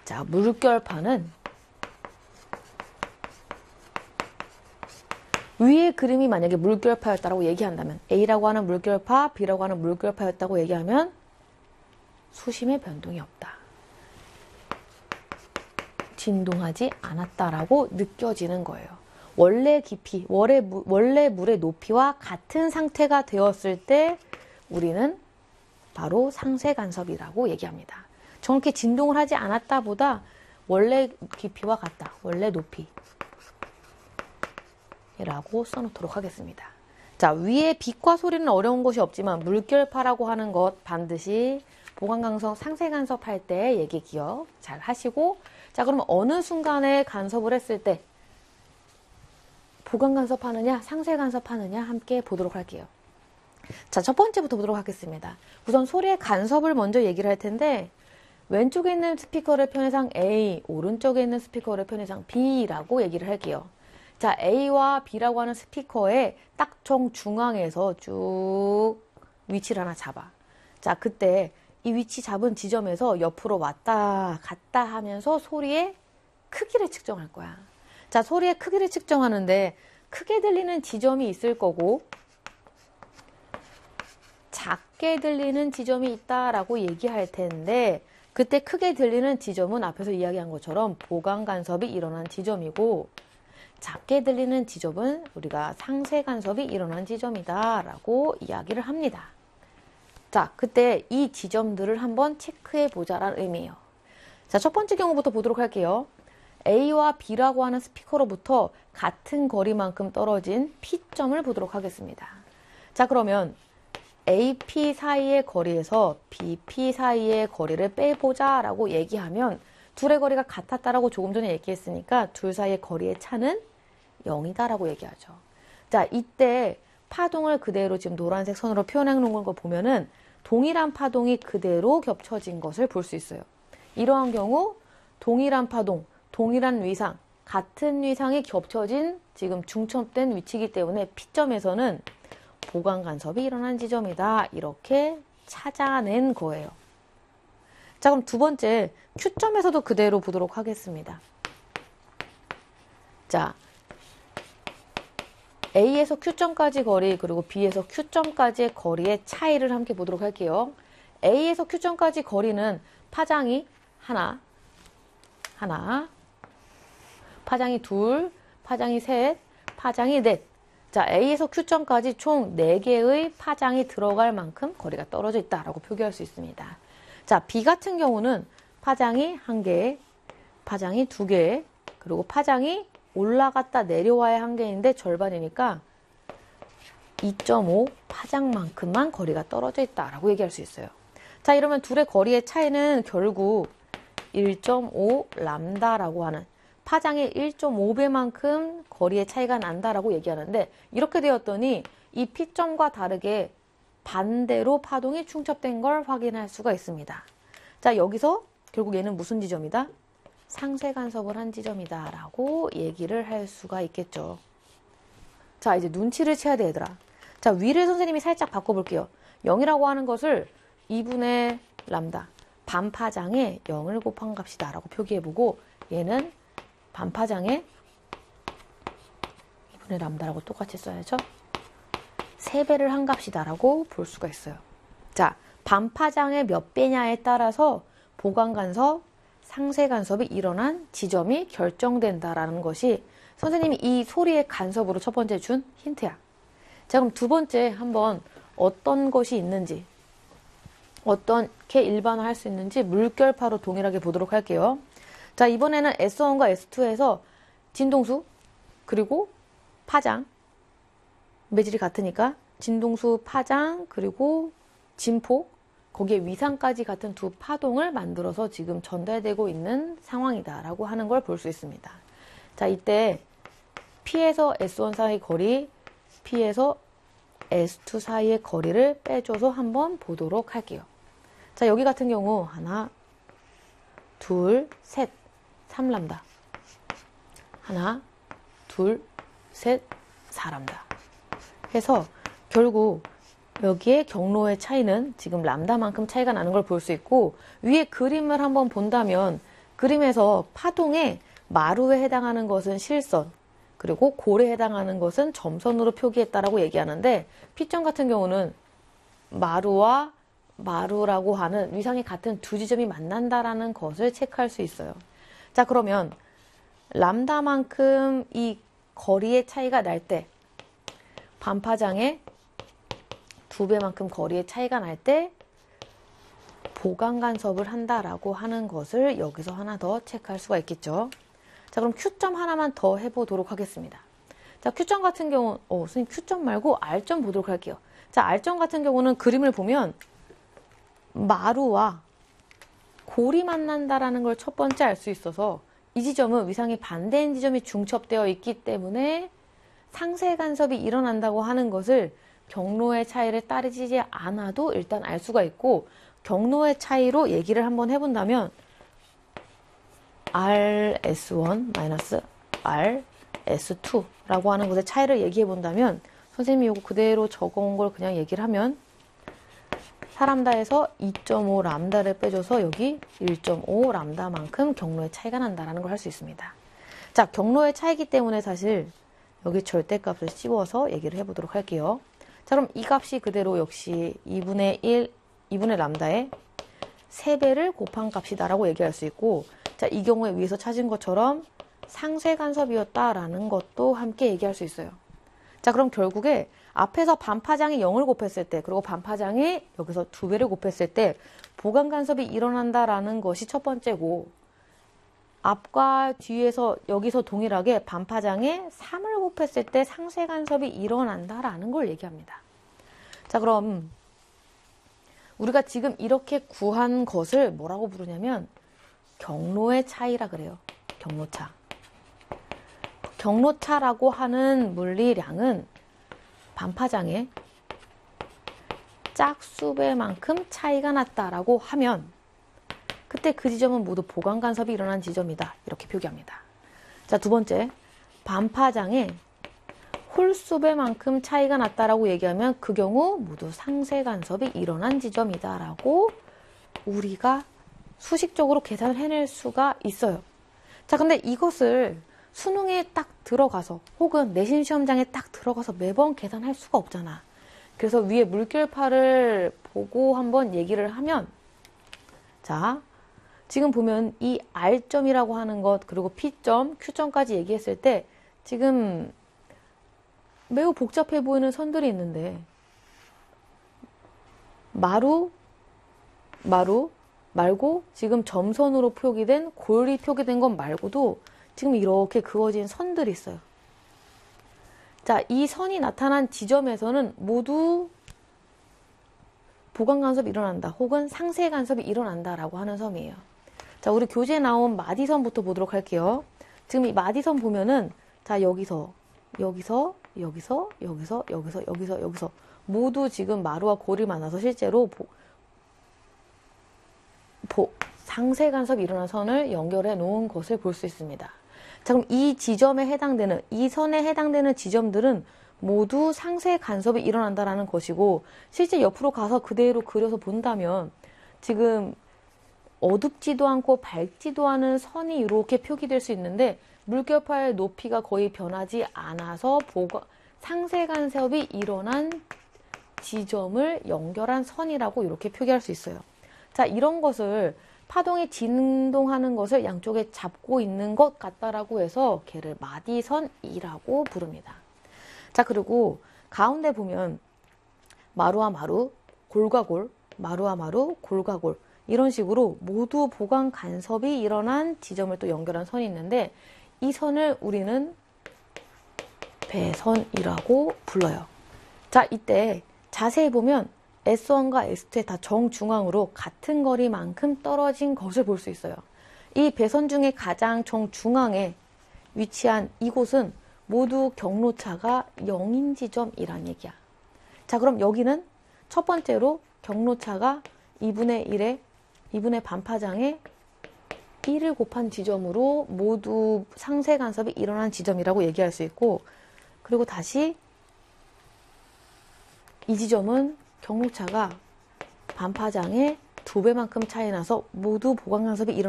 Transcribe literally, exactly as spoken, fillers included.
자, 물결파는 위의 그림이 만약에 물결파였다고 얘기한다면 A라고 하는 물결파, B라고 하는 물결파였다고 얘기하면 수심의 변동이 없다. 진동하지 않았다라고 느껴지는 거예요. 원래 깊이, 원래, 원래 물의 높이와 같은 상태가 되었을 때 우리는 바로 상쇄 간섭이라고 얘기합니다. 정확히 진동을 하지 않았다 보다 원래 깊이와 같다. 원래 높이. 라고 써놓도록 하겠습니다. 자, 위에 빛과 소리는 어려운 것이 없지만 물결파라고 하는 것 반드시 보강간섭, 상쇄간섭 할 때 얘기 기억 잘 하시고, 자, 그러면 어느 순간에 간섭을 했을 때 보강간섭 하느냐, 상쇄간섭 하느냐 함께 보도록 할게요. 자, 첫 번째부터 보도록 하겠습니다. 우선 소리의 간섭을 먼저 얘기를 할 텐데, 왼쪽에 있는 스피커의 편의상 A, 오른쪽에 있는 스피커의 편의상 B라고 얘기를 할게요. 자, A와 B라고 하는 스피커의 딱 정중앙에서 쭉 위치를 하나 잡아. 자, 그때 이 위치 잡은 지점에서 옆으로 왔다 갔다 하면서 소리의 크기를 측정할 거야. 자, 소리의 크기를 측정하는데 크게 들리는 지점이 있을 거고 작게 들리는 지점이 있다라고 얘기할 텐데, 그때 크게 들리는 지점은 앞에서 이야기한 것처럼 보강간섭이 일어난 지점이고, 작게 들리는 지점은 우리가 상쇄간섭이 일어난 지점이다 라고 이야기를 합니다. 자, 그때 이 지점들을 한번 체크해 보자라는 의미예요. 자, 첫 번째 경우부터 보도록 할게요. A와 B라고 하는 스피커로부터 같은 거리만큼 떨어진 P점을 보도록 하겠습니다. 자, 그러면 에이피 사이의 거리에서 비피 사이의 거리를 빼보자 라고 얘기하면 둘의 거리가 같았다라고 조금 전에 얘기했으니까 둘 사이의 거리의 차는 영이다 라고 얘기하죠. 자, 이때 파동을 그대로 지금 노란색 선으로 표현해 놓은 걸 보면은 동일한 파동이 그대로 겹쳐진 것을 볼 수 있어요. 이러한 경우 동일한 파동, 동일한 위상, 같은 위상이 겹쳐진 지금 중첩된 위치이기 때문에 P점에서는 보강간섭이 일어난 지점이다. 이렇게 찾아낸 거예요. 자, 그럼 두 번째 Q점에서도 그대로 보도록 하겠습니다. 자, A에서 Q점까지 거리, 그리고 B에서 Q점까지의 거리의 차이를 함께 보도록 할게요. A에서 Q점까지 거리는 파장이 하나, 하나, 파장이 둘, 파장이 셋, 파장이 넷. 자, A에서 Q점까지 총 네 개의 파장이 들어갈 만큼 거리가 떨어져 있다라고 표기할 수 있습니다. 자, B 같은 경우는 파장이 한 개, 파장이 두 개, 그리고 파장이 올라갔다 내려와야 한 개인데 절반이니까 이 점 오 파장만큼만 거리가 떨어져 있다라고 얘기할 수 있어요. 자, 이러면 둘의 거리의 차이는 결국 일 점 오 람다라고 하는 파장의 일 점 오 배만큼 거리의 차이가 난다라고 얘기하는데, 이렇게 되었더니 이 P점과 다르게 반대로 파동이 충첩된 걸 확인할 수가 있습니다. 자, 여기서 결국 얘는 무슨 지점이다? 상쇄간섭을 한 지점이다 라고 얘기를 할 수가 있겠죠. 자, 이제 눈치를 채야 돼, 얘들아. 자, 위를 선생님이 살짝 바꿔볼게요. 영이라고 하는 것을 이분의 람다, 반파장에 영을 곱한 값이다 라고 표기해보고, 얘는 반파장에 이분의 람다라고 똑같이 써야죠. 세 배를 한 값이다 라고 볼 수가 있어요. 자, 반파장의 몇 배냐에 따라서 보강간섭, 상쇄간섭이 일어난 지점이 결정된다라는 것이 선생님이 이 소리의 간섭으로 첫 번째 준 힌트야. 자, 그럼 두 번째 한번 어떤 것이 있는지, 어떻게 일반화할 수 있는지 물결파로 동일하게 보도록 할게요. 자, 이번에는 에스 원과 에스 투에서 진동수 그리고 파장, 매질이 같으니까 진동수, 파장, 그리고 진폭, 거기에 위상까지 같은 두 파동을 만들어서 지금 전달되고 있는 상황이다라고 하는 걸 볼 수 있습니다. 자, 이때 P에서 에스 원 사이 거리, P에서 에스 투 사이의 거리를 빼줘서 한번 보도록 할게요. 자, 여기 같은 경우 하나, 둘, 셋, 삼 람다. 하나, 둘, 셋, 사 람다. 해서 결국 여기에 경로의 차이는 지금 람다만큼 차이가 나는 걸 볼 수 있고, 위에 그림을 한번 본다면 그림에서 파동의 마루에 해당하는 것은 실선, 그리고 골에 해당하는 것은 점선으로 표기했다라고 얘기하는데, P점 같은 경우는 마루와 마루라고 하는 위상이 같은 두 지점이 만난다라는 것을 체크할 수 있어요. 자, 그러면 람다만큼 이 거리의 차이가 날 때, 반파장의 두 배만큼 거리의 차이가 날 때 보강 간섭을 한다라고 하는 것을 여기서 하나 더 체크할 수가 있겠죠. 자, 그럼 Q점 하나만 더 해보도록 하겠습니다. 자, Q점 같은 경우, 어, 선생님 Q점 말고 R점 보도록 할게요. 자, R점 같은 경우는 그림을 보면 마루와 골이 만난다라는 걸 첫 번째 알 수 있어서, 이 지점은 위상이 반대인 지점이 중첩되어 있기 때문에 상세 간섭이 일어난다고 하는 것을 경로의 차이를 따지지 않아도 일단 알 수가 있고, 경로의 차이로 얘기를 한번 해본다면 알 에스 원 마이너스 알 에스 투라고 하는 것의 차이를 얘기해 본다면, 선생님이 이거 그대로 적어온 걸 그냥 얘기를 하면 사 람다에서 이 점 오 람다를 빼줘서 여기 일 점 오 람다만큼 경로의 차이가 난다라는 걸 할 수 있습니다. 자, 경로의 차이기 때문에 사실 여기 절대값을 씹어서 얘기를 해보도록 할게요. 자, 그럼 이 값이 그대로 역시 이분의 일, 이분의 람다의 세 배를 곱한 값이다라고 얘기할 수 있고, 자, 이 경우에 위에서 찾은 것처럼 상쇄 간섭이었다라는 것도 함께 얘기할 수 있어요. 자, 그럼 결국에 앞에서 반파장이 영을 곱했을 때, 그리고 반파장이 여기서 두 배를 곱했을 때 보강 간섭이 일어난다라는 것이 첫 번째고, 앞과 뒤에서 여기서 동일하게 반파장에 삼을 곱했을 때 상쇄 간섭이 일어난다라는 걸 얘기합니다. 자, 그럼 우리가 지금 이렇게 구한 것을 뭐라고 부르냐면 경로의 차이라 그래요. 경로차. 경로차라고 하는 물리량은 반파장의 짝수배만큼 차이가 났다라고 하면 그때 그 지점은 모두 보강 간섭이 일어난 지점이다, 이렇게 표기합니다. 자, 두 번째, 반파장의 홀수배만큼 차이가 났다라고 얘기하면 그 경우 모두 상쇄 간섭이 일어난 지점이다라고 우리가 수식적으로 계산을 해낼 수가 있어요. 자, 근데 이것을 수능에 딱 들어가서 혹은 내신 시험장에 딱 들어가서 매번 계산할 수가 없잖아. 그래서 위에 물결파를 보고 한번 얘기를 하면, 자, 지금 보면 이 R점이라고 하는 것, 그리고 P점, Q점까지 얘기했을 때 지금 매우 복잡해 보이는 선들이 있는데, 마루, 마루 말고 지금 점선으로 표기된, 골이 표기된 것 말고도 지금 이렇게 그어진 선들이 있어요. 자, 이 선이 나타난 지점에서는 모두 보강 간섭이 일어난다, 혹은 상쇄 간섭이 일어난다라고 하는 섬이에요. 자, 우리 교재에 나온 마디선부터 보도록 할게요. 지금 이 마디선 보면은, 자, 여기서, 여기서, 여기서, 여기서, 여기서, 여기서, 여기서 모두 지금 마루와 골이 만나서 실제로 보, 보, 상쇄 간섭이 일어난 선을 연결해 놓은 것을 볼 수 있습니다. 자, 그럼 이 지점에 해당되는, 이 선에 해당되는 지점들은 모두 상쇄 간섭이 일어난다라는 것이고, 실제 옆으로 가서 그대로 그려서 본다면 지금 어둡지도 않고 밝지도 않은 선이 이렇게 표기될 수 있는데, 물결파의 높이가 거의 변하지 않아서 보가, 상쇄 간섭이 일어난 지점을 연결한 선이라고 이렇게 표기할 수 있어요. 자, 이런 것을 파동이 진동하는 것을 양쪽에 잡고 있는 것 같다라고 해서 걔를 마디선이라고 부릅니다. 자, 그리고 가운데 보면 마루와 마루, 골과 골, 마루와 마루, 골과 골, 이런 식으로 모두 보강 간섭이 일어난 지점을 또 연결한 선이 있는데, 이 선을 우리는 배선이라고 불러요. 자, 이때 자세히 보면 에스 원과 에스 투에 다 정중앙으로 같은 거리만큼 떨어진 것을 볼 수 있어요. 이 배선 중에 가장 정중앙에 위치한 이곳은 모두 경로차가 영인 지점이란 얘기야. 자, 그럼 여기는 첫 번째로 경로차가 이분의 일에 이분의 반파장에 일을 곱한 지점으로 모두 상쇄 간섭이 일어난 지점이라고 얘기할 수 있고, 그리고 다시 이 지점은 경로차가 반파장에 두 배만큼 차이 나서 모두 보강 간섭이 일어난